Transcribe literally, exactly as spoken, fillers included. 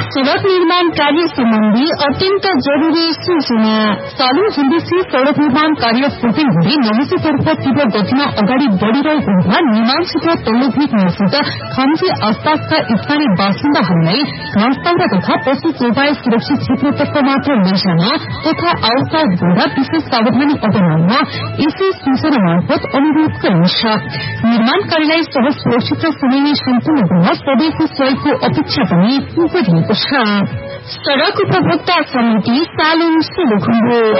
सड़क निर्माण कार्य सम्बन्धी अत्यन्त जरूरी सूचना। सालु झुन्डेसी सड़क निर्माण कार्य पूर्ण हुँदै नौसेतर्फ तीव्र गतिमा अगाडि बढ़िरहेको हुँदा निर्माण क्षेत्र तल्लो भेग नजिक खम्जी आसपासका स्थानीय बासिन्दाहरूलाई घाँस तथा पशु चौपाई सुरक्षित क्षेत्रतर्फ मात्र लैजान तथा आवश्यक गर्दा विशेष सावधानी अपनाउन यसै सूचना मार्फत अनुरोध गरिन्छ। निर्माण कार्यलाई सहज सुरक्षित र समयमै सम्पूर्ण गर्न सबैको सहयोगको अपेक्षा पनि गरिएको छ। सड़क उपभोक्ता समिति सालुङ सोलुखुम्बु।